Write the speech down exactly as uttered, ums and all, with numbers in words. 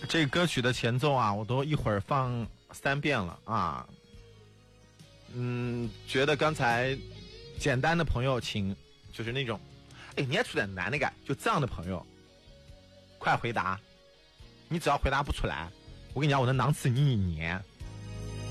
这个歌曲的前奏啊，我都一会儿放三遍了啊。嗯，觉得刚才简单的朋友，请就是那种，哎，你也出点难那个，就这样的朋友，快回答！你只要回答不出来，我跟你讲，我能囊死你一年。